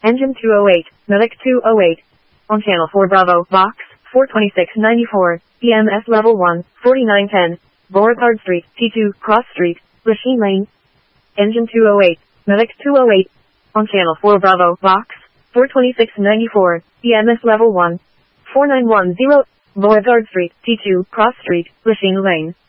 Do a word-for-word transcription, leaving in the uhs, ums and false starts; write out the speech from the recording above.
Engine two oh eight, Medic two oh eight. On channel four Bravo, box, four twenty-six ninety-four, E M S level one, forty-nine ten, Beauregard Street, T two, Cross Street, Lachine Lane. Engine two oh eight, Medic two oh eight. On channel four Bravo, box, four twenty-six ninety-four, E M S level one, four nine one zero, Beauregard Street, T two, Cross Street, Lachine Lane.